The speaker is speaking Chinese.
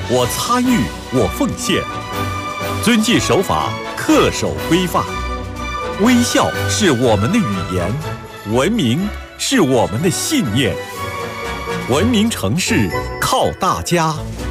我参与，我奉献，遵纪守法，恪守规范。微笑是我们的语言，文明是我们的信念。文明城市靠大家。